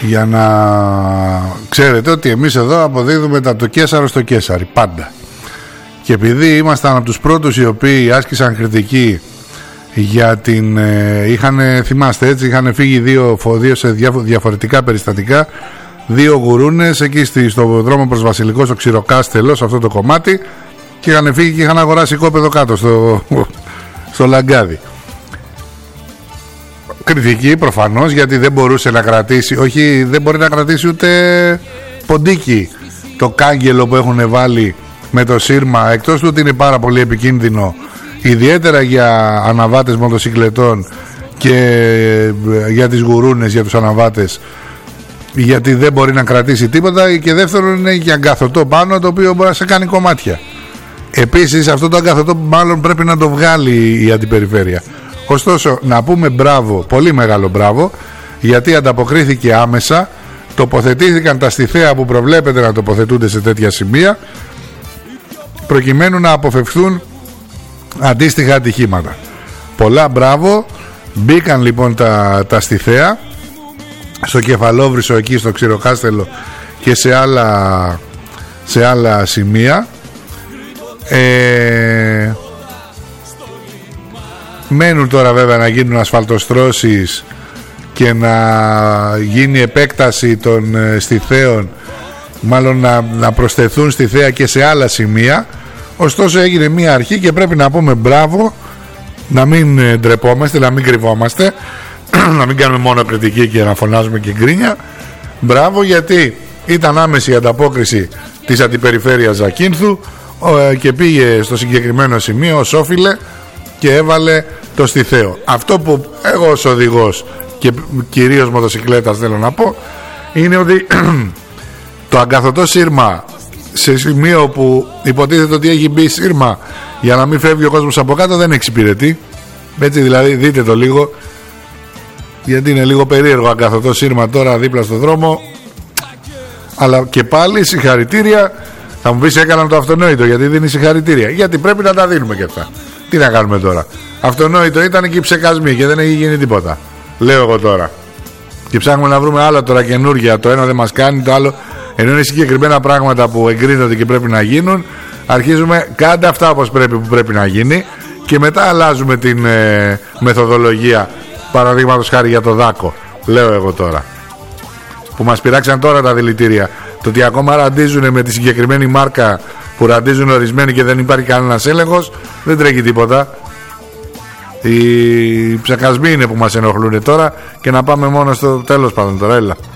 Για να ξέρετε ότι εμείς εδώ αποδίδουμε το Κέσαρο στο Κέσαρι πάντα. Και επειδή ήμασταν από τους πρώτους οι οποίοι άσκησαν κριτική για την... θυμάστε έτσι, είχαν φύγει δύο σε διαφορετικά περιστατικά, δύο γουρούνες εκεί στο δρόμο προς Βασιλικό, στο Ξηροκάστελο, σε αυτό το κομμάτι, και είχαν φύγει και είχαν αγοράσει κόπεδο κάτω στο Λαγκάδι. Κριτική προφανώς, γιατί δεν μπορούσε να κρατήσει, όχι, δεν μπορεί να κρατήσει ούτε ποντίκι το κάγκελο που έχουν βάλει με το σύρμα, εκτός του ότι είναι πάρα πολύ επικίνδυνο, ιδιαίτερα για αναβάτες μοτοσυκλετών και για τις γουρούνες, για τους αναβάτες, γιατί δεν μπορεί να κρατήσει τίποτα, και δεύτερον είναι για αγκαθωτό πάνω, το οποίο μπορεί να σε κάνει κομμάτια. Επίσης αυτό το αγκαθωτό μάλλον πρέπει να το βγάλει η αντιπεριφέρεια. Ωστόσο να πούμε μπράβο, πολύ μεγάλο μπράβο, γιατί ανταποκρίθηκε άμεσα, τοποθετήθηκαν τα στιθέα που προβλέπεται να τοποθετούνται σε τέτοια σημεία, προκειμένου να αποφευθούν αντίστοιχα ατυχήματα. Πολλά μπράβο. Μπήκαν λοιπόν τα στιθέα στο Κεφαλόβρυσο, εκεί στο Ξηροκάστελο και σε άλλα σημεία. Μένουν τώρα βέβαια να γίνουν ασφαλτοστρώσεις και να γίνει επέκταση των στιθέων, μάλλον να προσθεθούν στιθέα και σε άλλα σημεία. Ωστόσο έγινε μία αρχή και πρέπει να πούμε μπράβο, να μην ντρεπόμαστε, να μην κρυβόμαστε, να μην κάνουμε μόνο κριτική και να φωνάζουμε και γκρίνια. Μπράβο, γιατί ήταν άμεση η ανταπόκριση της αντιπεριφέρειας Ζακίνθου και πήγε στο συγκεκριμένο σημείο ως όφιλε και έβαλε το στιθαίο. Αυτό που εγώ ως οδηγός και κυρίως μοτοσυκλέτας θέλω να πω είναι ότι το αγκαθωτό σύρμα σε σημείο που υποτίθεται ότι έχει μπει σύρμα για να μην φεύγει ο κόσμος από κάτω δεν εξυπηρετεί. Έτσι δηλαδή, δείτε το λίγο, γιατί είναι λίγο περίεργο αγκαθωτό σύρμα τώρα δίπλα στο δρόμο. Αλλά και πάλι συγχαρητήρια. Θα μου πεις έκαναν το αυτονόητο, γιατί δίνει συγχαρητήρια, γιατί πρέπει να τα δίνουμε και αυτά. Τι να κάνουμε τώρα. Αυτονόητο ήταν και οι ψεκασμοί και δεν έχει γίνει τίποτα, λέω εγώ τώρα. Και ψάχνουμε να βρούμε άλλα τώρα καινούργια. Το ένα δεν μας κάνει, το άλλο, ενώ είναι συγκεκριμένα πράγματα που εγκρίνονται και πρέπει να γίνουν, αρχίζουμε κάντε αυτά όπως πρέπει, που πρέπει να γίνει, και μετά αλλάζουμε την μεθοδολογία. Παραδείγματος χάρη για το δάκο, λέω εγώ τώρα, που μας πειράξαν τώρα τα δηλητήρια. Το ότι ακόμα ραντίζουν με τη συγκεκριμένη μάρκα που ραντίζουν ορισμένοι και δεν υπάρχει κανένας έλεγχος, δεν τρέχει τίποτα. Οι ψεκασμοί είναι που μας ενοχλούν τώρα, και να πάμε μόνο στο τέλος πάντων τώρα, έλα.